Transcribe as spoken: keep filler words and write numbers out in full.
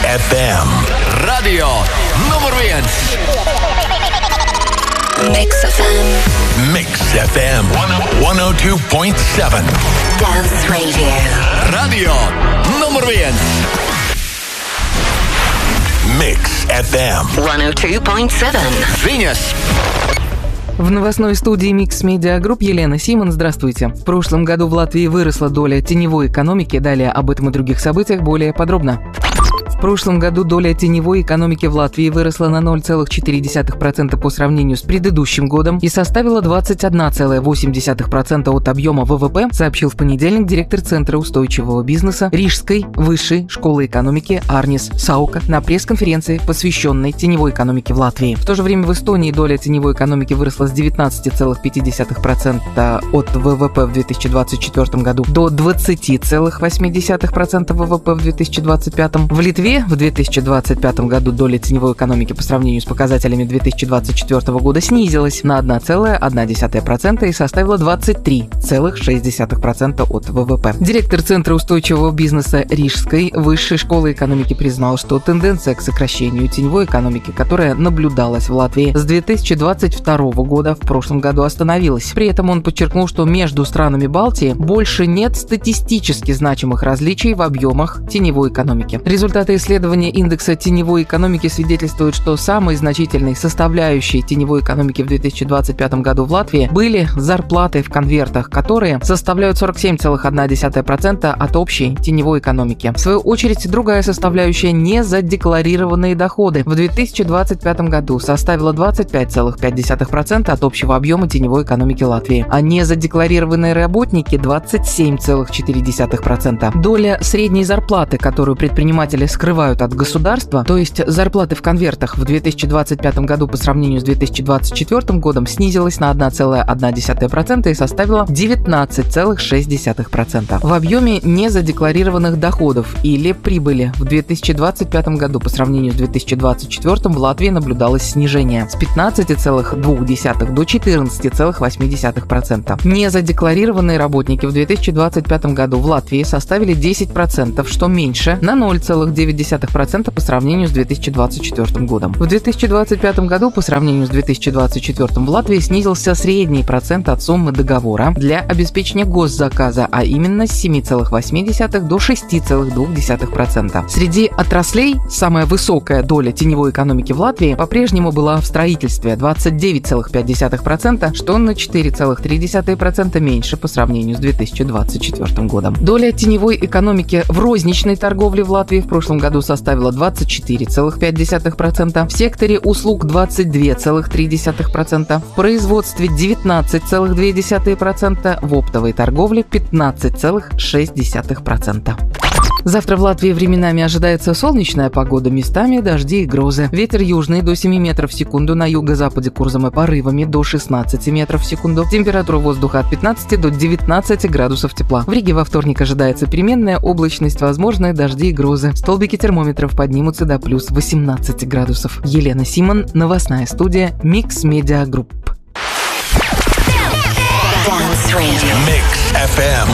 эф эм. Radio номер один. Mix эф эм. Mix эф эм сто два целых семь. Dance Radio. Radio номер один. Mix эф эм сто два целых семь. Винес. В новостной студии Mix Media Group Елена Симон. Здравствуйте. В прошлом году в Латвии выросла доля теневой экономики. Далее об этом и других событиях более подробно. В прошлом году доля теневой экономики в Латвии выросла на ноль целых четыре десятых процента по сравнению с предыдущим годом и составила двадцать один целых восемь десятых процента от объема вэ вэ пэ, сообщил в понедельник директор Центра устойчивого бизнеса Рижской высшей школы экономики Арнис Саука на пресс-конференции, посвященной теневой экономике в Латвии. В то же время в Эстонии доля теневой экономики выросла с девятнадцать целых пять десятых процента от вэ вэ пэ в две тысячи двадцать четвёртом году до двадцать целых восемь десятых процента вэ вэ пэ в две тысячи двадцать пятом. В Литве в две тысячи двадцать пятом году доля теневой экономики по сравнению с показателями две тысячи двадцать четвёртого года снизилась на один целых одна десятая процента и составила двадцать три целых шесть десятых процента от вэ вэ пэ. Директор Центра устойчивого бизнеса Рижской высшей школы экономики признал, что тенденция к сокращению теневой экономики, которая наблюдалась в Латвии с две тысячи двадцать второго года, в прошлом году остановилась. При этом он подчеркнул, что между странами Балтии больше нет статистически значимых различий в объемах теневой экономики. Результаты исследования индекса теневой экономики свидетельствуют, что самой значительной составляющей теневой экономики в две тысячи двадцать пятом году в Латвии были зарплаты в конвертах, которые составляют сорок семь целых одна десятая процента от общей теневой экономики. В свою очередь, другая составляющая – незадекларированные доходы в две тысячи двадцать пятом году составила двадцать пять целых пять десятых процента от общего объема теневой экономики Латвии, а незадекларированные работники – двадцать семь целых четыре десятых процента. Доля средней зарплаты, которую предприниматели скрывают от государства, то есть зарплаты в конвертах, в две тысячи двадцать пятом году по сравнению с две тысячи двадцать четвёртым годом снизилась на один целых одна десятая процента и составила девятнадцать целых шесть десятых процента. В объеме незадекларированных доходов или прибыли в две тысячи двадцать пятом году по сравнению с две тысячи двадцать четвёртым в Латвии наблюдалось снижение с пятнадцати целых двух десятых до четырнадцати целых восьми десятых процента. Незадекларированные работники в две тысячи двадцать пятом году в Латвии составили десять процентов, что меньше на ноль целых девять десятых процента по сравнению с две тысячи двадцать четвёртым годом. В две тысячи двадцать пятом году по сравнению с две тысячи двадцать четвёртым в Латвии снизился средний процент от суммы договора для обеспечения госзаказа, а именно с семи целых восьми десятых до шести целых двух десятых процента. Среди отраслей самая высокая доля теневой экономики в Латвии по-прежнему была в строительстве – двадцать девять целых пять десятых процента, что на четыре целых три десятых процента меньше по сравнению с две тысячи двадцать четвёртым годом. Доля теневой экономики в розничной торговле в Латвии в прошлом году составила двадцать четыре целых пять десятых процента, в секторе услуг двадцать два целых три десятых процента, в производстве девятнадцать целых две десятых процента, в оптовой торговле пятнадцать целых шесть десятых процента. Завтра в Латвии временами ожидается солнечная погода, местами дожди и грозы. Ветер южный до семи метров в секунду, на юго-западе курсом и порывами до шестнадцати метров в секунду. Температура воздуха от пятнадцати до девятнадцати градусов тепла. В Риге во вторник ожидается переменная облачность, возможные дожди и грозы. Столбики термометров поднимутся до плюс восемнадцати градусов. Елена Симон, новостная студия Mix Media Group. Mix эф эм.